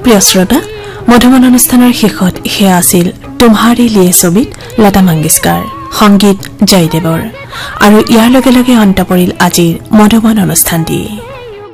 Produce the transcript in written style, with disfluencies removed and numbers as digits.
প্ৰিয় শ্ৰোতা মধুবন অনুষ্ঠানৰ শেষত হেয়া আছিল তোমাৰে লিয়ে ছবিত লতা মংগেশকাৰ সংগীত জয়দেৱৰ আৰু ইয়াৰ লগে লগে অন্ত পৰিল আজিৰ মধুবন অনুষ্ঠানটি।